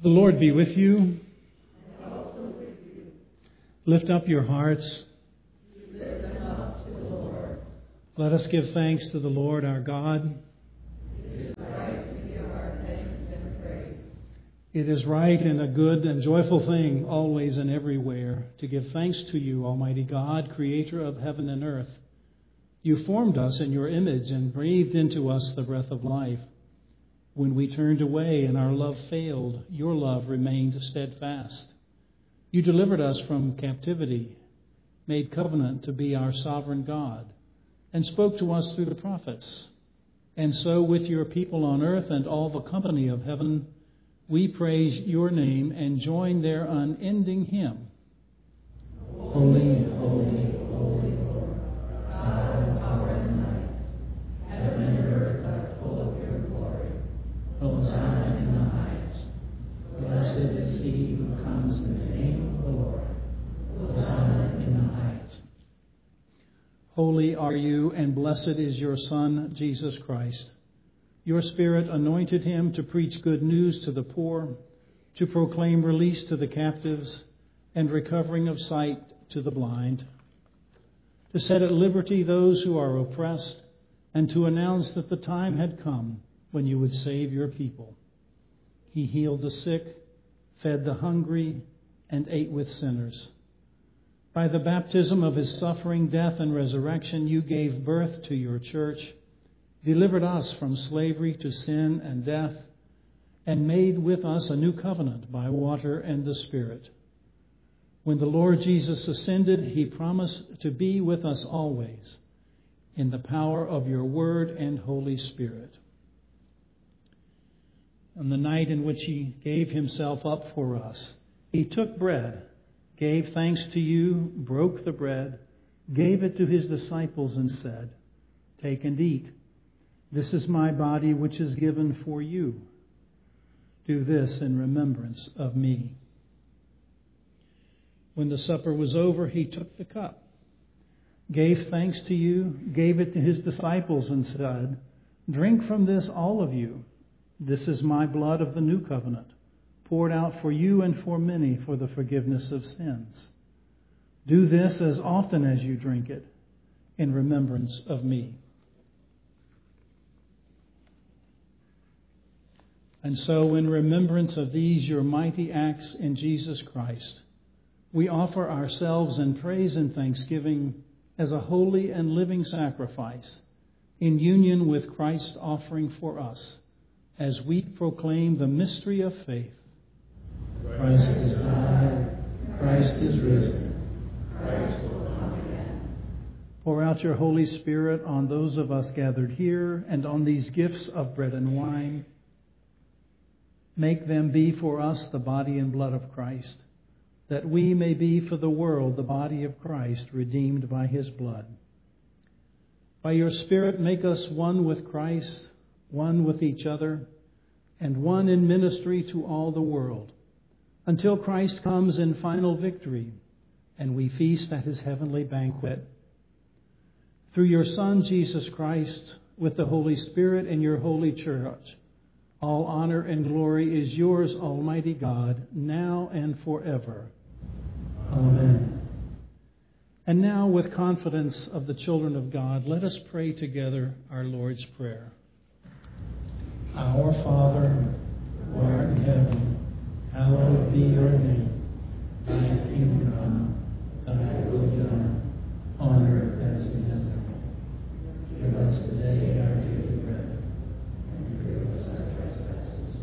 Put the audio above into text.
The Lord be with you. And also with you. Lift up your hearts. We lift them up to the Lord. Let us give thanks to the Lord our God. It is right to give our thanks and praise. It is right and a good and joyful thing, always and everywhere, to give thanks to you, Almighty God, Creator of heaven and earth. You formed us in your image and breathed into us the breath of life. When we turned away and our love failed, your love remained steadfast. You delivered us from captivity, made covenant to be our sovereign God, and spoke to us through the prophets. And so with your people on earth and all the company of heaven, we praise your name and join their unending hymn. Holy, holy, holy Lord, God of power and might, heaven and earth are full of your glory. Hosanna in the highest. Blessed is he who comes in the name of the Lord. Hosanna in the highest. Holy are you, and blessed is your Son, Jesus Christ. Your Spirit anointed him to preach good news to the poor, to proclaim release to the captives, and recovering of sight to the blind, to set at liberty those who are oppressed, and to announce that the time had come when you would save your people. He healed the sick, fed the hungry, and ate with sinners. By the baptism of his suffering, death, and resurrection, you gave birth to your church, delivered us from slavery to sin and death, and made with us a new covenant by water and the Spirit. When the Lord Jesus ascended, he promised to be with us always in the power of your word and Holy Spirit. On the night in which he gave himself up for us, he took bread, gave thanks to you, broke the bread, gave it to his disciples, and said, "Take and eat. This is my body which is given for you. Do this in remembrance of me." When the supper was over, he took the cup, gave thanks to you, gave it to his disciples, and said, "Drink from this, all of you. This is my blood of the new covenant, poured out for you and for many for the forgiveness of sins. Do this as often as you drink it in remembrance of me." And so, in remembrance of these your mighty acts in Jesus Christ, we offer ourselves in praise and thanksgiving as a holy and living sacrifice in union with Christ's offering for us, as we proclaim the mystery of faith. Christ is died, Christ is risen, Christ will come again. Pour out your Holy Spirit on those of us gathered here and on these gifts of bread and wine. Make them be for us the body and blood of Christ, that we may be for the world the body of Christ, redeemed by his blood. By your Spirit, make us one with Christ, one with each other, and one in ministry to all the world, until Christ comes in final victory and we feast at his heavenly banquet. Through your Son, Jesus Christ, with the Holy Spirit and your holy church, all honor and glory is yours, Almighty God, now and forever. Amen. And now, with confidence of the children of God, let us pray together our Lord's Prayer. Our Father, who art in heaven, hallowed be your name. Thy kingdom come.